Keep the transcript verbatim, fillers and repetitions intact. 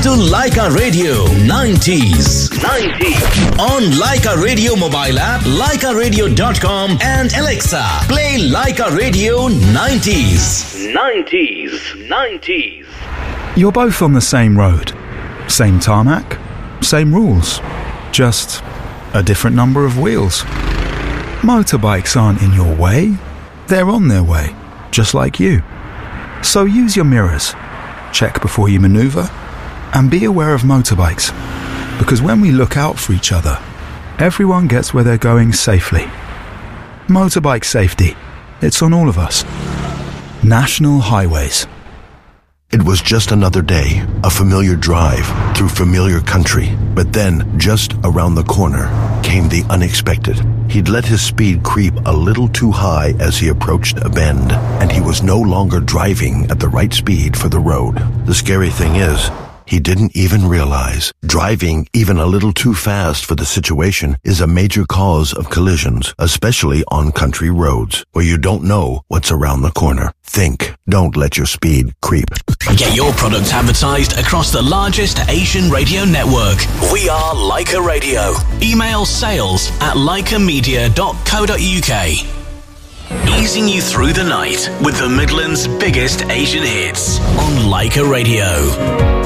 to Leica Radio nineties. nineties. On Leica Radio mobile app, leica radio dot com and Alexa, play Leica Radio nineties. nineties. nineties. You're both on the same road, same tarmac, same rules, just a different number of wheels. Motorbikes aren't in your way, they're on their way, just like you. So use your mirrors, check before you maneuver, and be aware of motorbikes. Because when we look out for each other, everyone gets where they're going safely. Motorbike safety, it's on all of us. National Highways. It was just another day, a familiar drive through familiar country. But then, just around the corner, came the unexpected. He'd let his speed creep a little too high as he approached a bend, and he was no longer driving at the right speed for the road. The scary thing is, he didn't even realize driving even a little too fast for the situation is a major cause of collisions, especially on country roads where you don't know what's around the corner. Think, don't let your speed creep. Get your product advertised across the largest Asian radio network. We are Leica Radio. Email sales at leica media dot co dot uk. Easing you through the night with the Midlands' biggest Asian hits on Leica Radio.